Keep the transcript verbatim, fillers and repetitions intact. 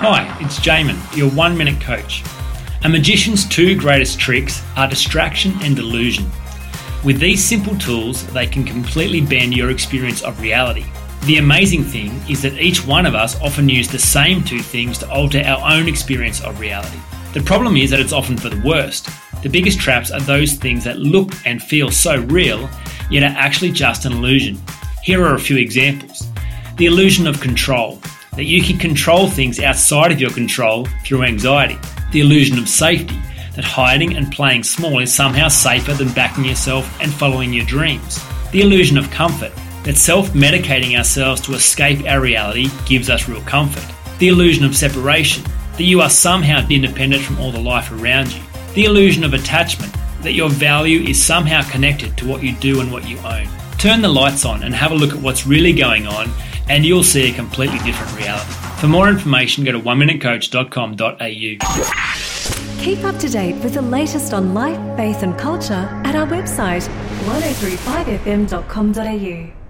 Hi, it's Jamin, your one minute coach. A magician's two greatest tricks are distraction and delusion. With these simple tools, they can completely bend your experience of reality. The amazing thing is that each one of us often use the same two things to alter our own experience of reality. The problem is that it's often for the worst. The biggest traps are those things that look and feel so real, yet are actually just an illusion. Here are a few examples. The illusion of control, that you can control things outside of your control through anxiety. The illusion of safety, that hiding and playing small is somehow safer than backing yourself and following your dreams. The illusion of comfort, that self-medicating ourselves to escape our reality gives us real comfort. The illusion of separation, that you are somehow independent from all the life around you. The illusion of attachment, that your value is somehow connected to what you do and what you own. Turn the lights on and have a look at what's really going on, and you'll see a completely different reality. For more information, go to one minute coach dot com dot a u. Keep up to date with the latest on life, faith and culture at our website one oh three five f m dot com dot a u.